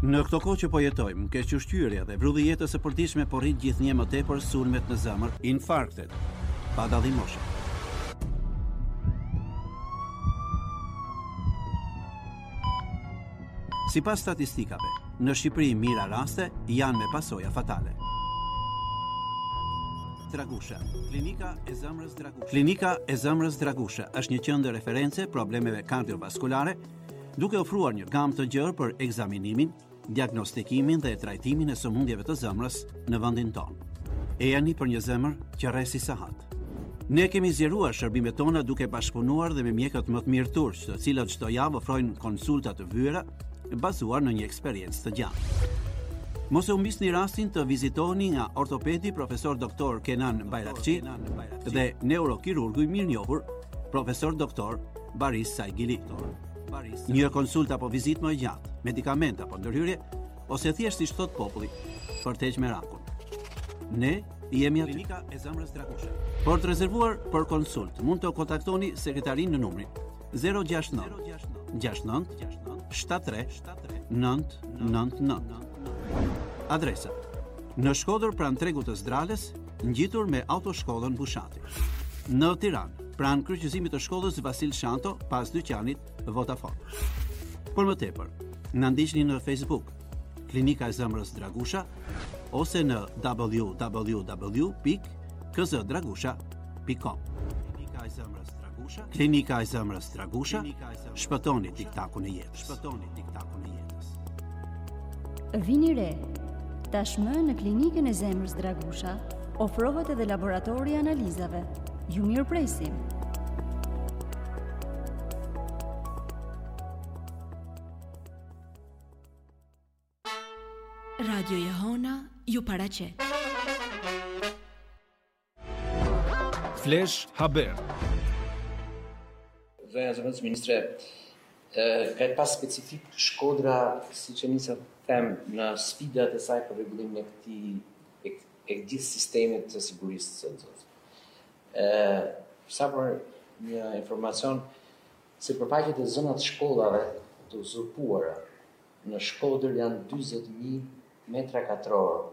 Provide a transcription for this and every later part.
Në këto kohë që po jetojmë, kequshqyrja dhe vrulli jetës së përditshme po rrit gjithnjë më tepër sulmet në zemër, infarktet, pa dallim moshe. Sipas statistikave, në Shqipëri mira raste janë me pasoja fatale. Dragusha, Klinika e Zemrës Dragusha. Klinika e Zemrës Dragusha është një qendër referencë problemeve kardiovaskulare, duke ofruar një gamë të gjerë për ekzaminimin, diagnostikimin dhe trajtimin e sëmundjeve të zemrës në vendin tonë. Ejani për një zemër që rresi sahat. Ne kemi zgjeruar shërbimet tona duke bashkëpunuar dhe me mjekët më të mirë turq, të cilët çdo javë ofrojnë konsulta të vëra bazuar në një eksperiencë të gjatë. Mos e humbisni rastin të vizitoni nga ortopedi profesor doktor Kenan Bayrakçi dhe neurokirurgu i mirënjohur profesor doktor Baris Saigili. Një konsultë apo vizitë më e gjatë, medikament apo ndërhyrje, ose thjesht si thot populli, për të heqë merakun. Ne jemi aty. Klinika e Zemrës Dragusha. Por të rezervuar për konsultë, mund të kontaktoni sekretarin në numrin 069 69 73 999. Adresa: në Shkodër pranë tregut të Zdrales, ngjitur me autoshkollën Bushati. Në Tiranë, pranë kryqëzimit të shkollës Vasil Shanto, pas dyqanit Vodafone. Por më tepër, na ndiqni në Facebook, Klinika e Zemrës Dragusha, ose në www.kzdragusha.com. Klinika e Zemrës Dragusha. Klinika e Zemrës Dragusha. Shpëtoni tiktakun e jetës. Shpëtoni tiktakun e jetës. Vini re. Tashmë në Klinikën e Zemrës Dragusha ofrohet edhe laboratori i analizave. Ju mirëpresim. Radio Jehona ju paraqet. Flash Haber. Zonja Zëvendës Ministre, ka pas specifik Shkodra, siç e nisa them, në sfidat e saj për rregullimin e gjithë sistemit të sigurisë së nxënësve. Sa për një informacion, se përfaqet e zonat shkollave të uzurpuara në Shkodër janë 40.000 metra katror,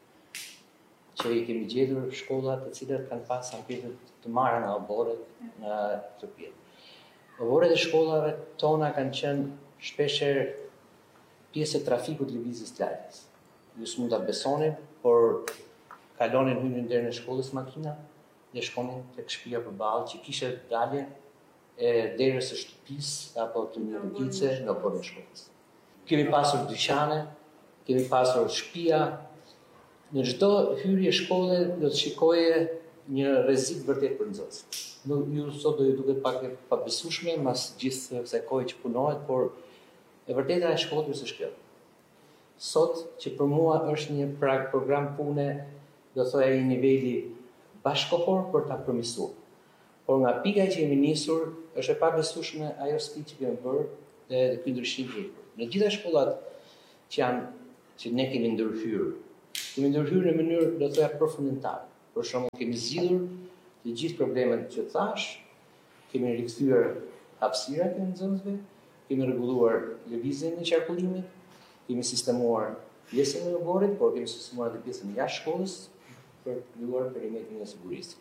që i kemi gjetur shkollat të cilat kanë pas anketet të marra nga oborret në këtë pjesë. Oborret e shkollave tona kanë qenë shpeshherë pjesë e trafikut lëvizjes të lajës. Ju s'mund ta besoni, por kalonin hynin deri në shkollës makina dhe shkonin tek shtëpia përballë që kishte dalje e derës së shtëpisë apo të një rrugice në oborrin e shkollës. Kemi pasur dyqane, kemi pasur shtëpia. Në çdo hyrje shkolle do të shikoje një rrezik vërtet për nxënësit. Ju sot do ju duket pak e pabesueshme mas gjithë kësaj kohe që punohet, por e vërteta e Shkodrës është kjo. Sot që për mua është një program pune, do thoya një niveli bashkëkohor për ta përmirësuar. Por nga pika që jemi nisur, është e pabesueshme ajo sfidë që kemi bërë dhe ky ndryshim që kemi bërë. Në gjitha shkollat që ne kemi ndërhyrë në mënyrë do thoya përfundimtare. Për shembull, kemi zgjidhur të gjithë problemet që thash, kemi rikthyer hapësirat e nxënësve, kemi rregulluar lëvizjen e qarkullimit, kemi sistemuar pjesën e oborrit, por kemi sistemuar edhe pjesën jashtë shkollës për të luar perimetrin e sigurisë.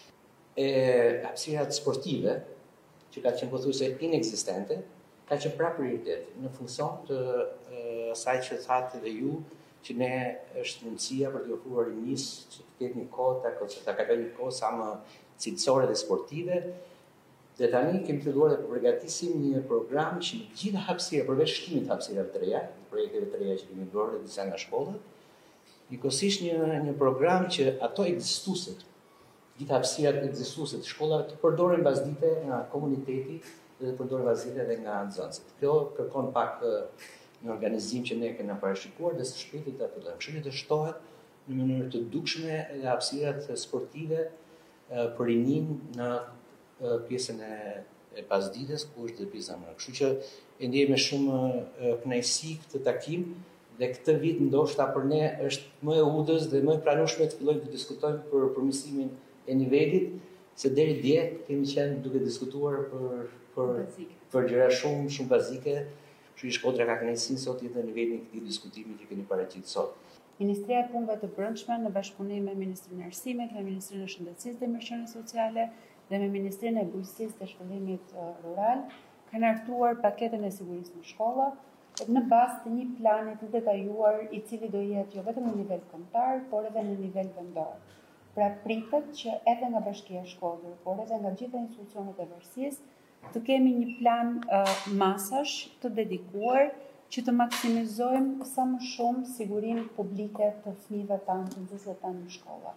Hapësirat sportive, që ka qenë pothuajse inekzistente, ka qenë prapë prioritet në funksion të asaj që thatë edhe ju, që ne është mundësia për të ofruar rinis që të ketë një kohë ta kalojë një kohë sa më cilësore dhe sportive. Dhe tani kemi filluar të përgatisim një program që në gjitha hapësirat, përveç shtimit të hapësirave të reja, projekteve të reja që kemi bërë dhe disa nga shkollat, njëkohësisht një program që ato ekzistuesit, gjitha hapësirat ekzistuese të shkollave të përdoren bazdite nga komuniteti dhe të përdoren bazdite edhe nga nxënësit. Kjo kërkon pak një organizim që ne kemi parashikuar dhe së shpejti ta fillojmë. Kështu që të shtohet në mënyrë të dukshme edhe hapësirat sportive për rinin në pjesën e pasdites, ku është dhe pjesa më. Kështu që e ndjej me shumë kënaqësi këtë takim dhe këtë vit ndoshta për ne është më e udhës dhe më e pranueshme të fillojmë të diskutojmë për përmirësimin e nivelit, se deri dje kemi qenë duke diskutuar për gjëra shumë bazike. Që Shkodra ka kënaqësinë sot jetë në nivelin e këtij diskutimi që keni paraqitur sot. Ministria e Punëve të Brendshme në bashkëpunim me Ministrinë e Arsimit, me Ministrinë e Shëndetësisë dhe Mëshirës Sociale dhe me Ministrinë e Bujqësisë dhe Shkollimit Rural kanë hartuar paketën e sigurisë në shkolla në bazë të një plani të detajuar i cili do jetë jo vetëm në nivel kombëtar, por edhe në nivel vendor. Pra pritet që edhe nga Bashkia e Shkodrës, por edhe nga gjitha institucionet e varësisë të kemi një plan masash të dedikuar që të maksimizojmë sa më shumë sigurinë publike të fëmijëve tanë, të nxënësve tanë në shkolla.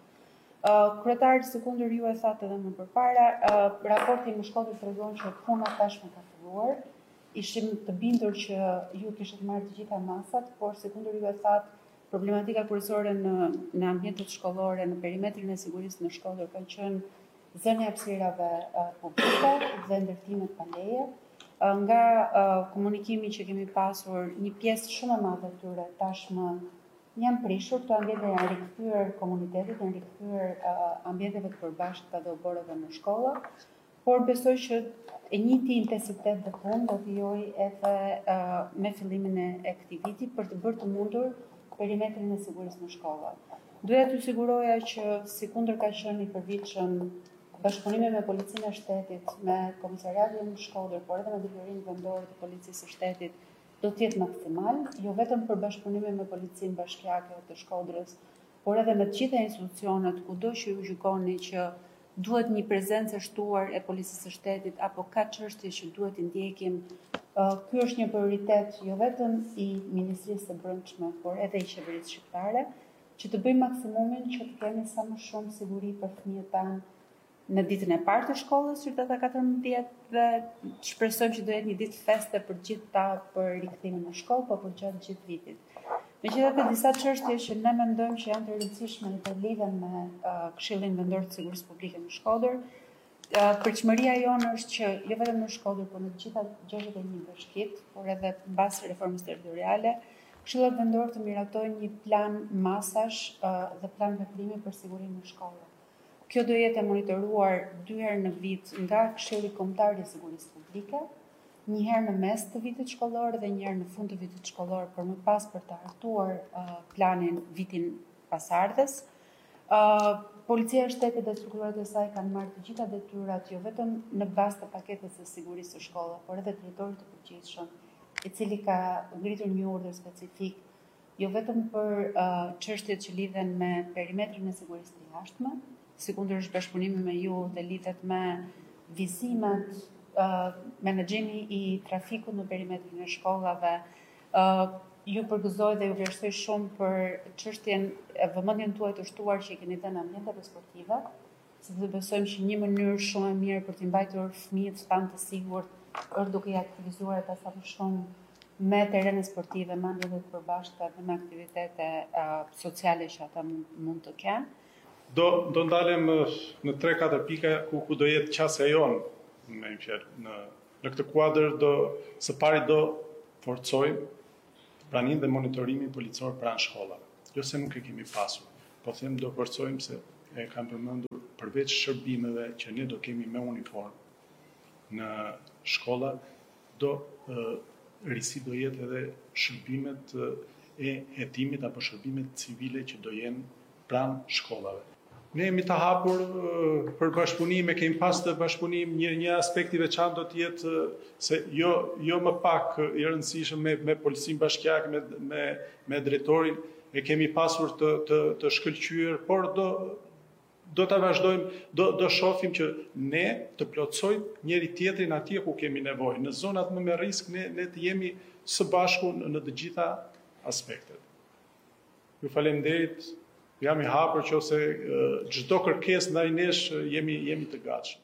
Kryetari Sekundër ju e thatë edhe më përpara, raporti në Shkodër tregon që puna tashmë ka filluar. Ishim të bindur që ju kishit marrë të gjitha masat, por Sekundër ju e thatë problematika kryesore në ambientet shkollore, në perimetrin e sigurisë në Shkodër ka qenë zënia e hapësirave publike dhe ndërtimet pa leje. Nga komunikimi që kemi pasur, një pjesë shumë e madhe tyre tashmë janë prishur, këto ambiente janë rikthyer komunitetit, janë rikthyer ambienteve të përbashkëta dhe oboreve në shkolla, por besoj që e njëjti intensitet dhe punë do të vijojë edhe me fillimin e këtij viti për të bërë të mundur perimetrin e sigurisë në shkolla. Doja t'ju siguroja që sikundër ka qenë i përvitshëm bashkëpunimi me Policinë e Shtetit, me Komisariatin në Shkodër, por edhe me Drejtorinë Vendore të Policisë së Shtetit, do të jetë maksimal, jo vetëm për bashkëpunime me Policinë Bashkiake të Shkodrës, por edhe me të gjitha institucionet kudo që ju gjykoni që duhet një prezencë e shtuar e Policisë së Shtetit apo ka çështje që duhet i ndjekim. Ky është një prioritet jo vetëm i Ministrisë së Brendshme, por edhe i qeverisë shqiptare, që të bëjmë maksimumin që të kemi sa më shumë siguri për fëmijët tanë në ditën e parë të shkollës, qyteta 14 dhe shpresojmë që do jetë një ditë feste për gjithë ta për rikthimin në shkollë, por për gjatë gjithë vitit. Megjithatë, disa çështje që ne mendojmë që janë të rëndësishme dhe lidhen me Këshillin Vendor të Sigurisë Publike në Shkodër. Përqëmëria jonë është që jo vetëm në Shkodër, por në të gjitha 61 bashkitë, por edhe mbas reformës territoriale, Këshillat Vendor të miratojnë një plan masash dhe plan veprimi për sigurinë në shkolla. Kjo do jetë e monitoruar 2 herë në vit nga Këshilli Kombëtar i Sigurisë Publike, një herë në mes të vitit shkollor dhe një herë në fund të vitit shkollor, për më pas për të hartuar planin vitin pasardhës. Policia e Shtetit dhe strukturat e saj kanë marrë të gjitha detyrat jo vetëm në bazë të paketës së sigurisë së shkollës, por edhe drejtori të përgjithshëm, i cili ka ngritur një urdhër specifik jo vetëm për çështjet që lidhen me perimetrin e sigurisë të jashtme, sikundër është bashkëpunimi me ju dhe lidhet me vizimet, menaxhimi i trafikut në perimetrin e shkollave. Ju përgëzoj dhe ju vlerësoj shumë për çështjen e vëmendjen tuaj të shtuar që i keni dhënë ambienteve sportive, sepse besojmë që një mënyrë shumë e mirë për t'i mbajtur fëmijët tanë të sigurt është duke i aktivizuar ata sa më shumë me terene sportive, me ambiente të përbashkëta dhe me aktivitete sociale që ata mund të kenë. Do ndalem në 3-4 pika ku do jetë qasja jonë, me në këtë kuadër së pari do forcojmë praninë dhe monitorimin policor pranë shkollave. Jo se nuk e kemi pasur, po them do forcojmë se e kam përmendur përveç shërbimeve që ne do kemi me uniformë në shkolla, risi do jetë edhe shërbimet e hetimit apo shërbimet civile që do jenë pranë shkollave. Ne jemi të hapur për bashkëpunime, kemi pas të bashkëpunim, një aspekt i veçantë do të jetë se jo më pak i rëndësishëm me Policinë Bashkiake, me drejtorin, e kemi pasur të shkëlqyer, por do ta vazhdojmë, do shohim që ne të plotësojmë njëri tjetrin atje ku kemi nevojë. Në zonat më me risk ne të jemi së bashku në të gjitha aspektet. Ju faleminderit. Jam i hapur që ose çdo kërkesë ndaj nesh jemi të gatshëm.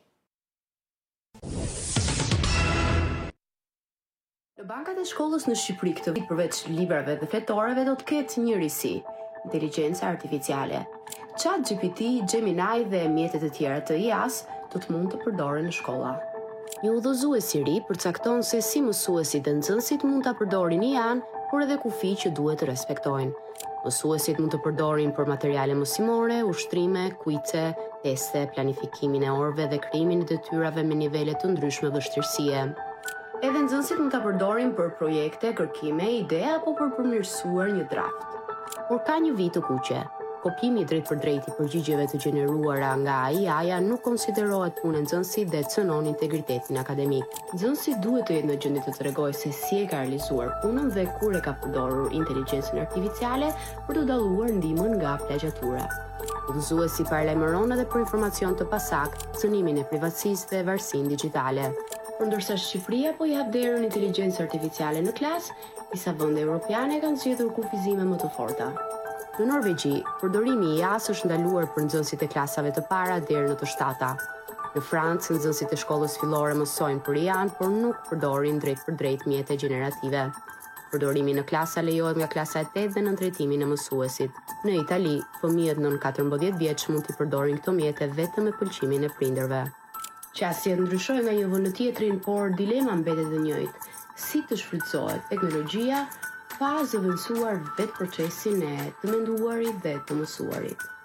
Në bankat e shkollës në Shqipëri këtë vit përveç librave dhe fletoreve do të ketë një risi, inteligjenca artificiale. ChatGPT, Gemini dhe mjetet e tjera të IA-s do të mund të përdoren në shkolla. Një udhëzues i ri përcakton se si mësuesit dhe nxënësit mund ta përdorin IA-n, por edhe kufi që duhet të respektojnë. Mësuesit mund të përdorin për materiale mësimore, ushtrime, kuice, teste, planifikimin e orëve dhe krijimin e detyrave me nivele të ndryshme vështirësie. Edhe nxënësit mund ta përdorin për projekte, kërkime, ide apo për përmirësuar një draft. Por ka një vit të kuqe. Kopimi drejt për drejt i përgjigjeve të gjeneruara nga AI-ja nuk konsiderohet punë e nxënësit dhe cënon integritetin akademik. Nxënësi duhet të jetë në gjendje të tregojë se si e ka realizuar punën dhe kur e ka përdorur inteligjencën artificiale për të dalluar ndihmën nga plagjatura. Udhëzuesi paralajmëron edhe për informacion të pasakt, cënimin e privatësisë dhe varësinë digjitale. Por ndërsa Shqipëria po jap derën inteligjencë artificiale në klasë, disa vende europiane kanë zgjedhur kufizime më të forta. Në Norvegji, përdorimi i IA-s është ndaluar për nxënësit e klasave të para deri në të shtata. Në Francë, nxënësit e shkollës fillore mësojnë për IA-n, por nuk përdorin drejt për drejt mjete gjenerative. Përdorimi në klasa lejohet nga klasa e 8 dhe nën trajtimin e mësuesit. Në Itali, fëmijët nën 14 vjeç mund të përdorin këto mjete vetëm me pëlqimin e prindërve. Qasjet ndryshojnë nga një vend në tjetrin, por dilema mbetet e njëjtë. Si të shfrytëzohet teknologjia pa zëvendësuar vetë procesin e të menduarit dhe të mësuarit.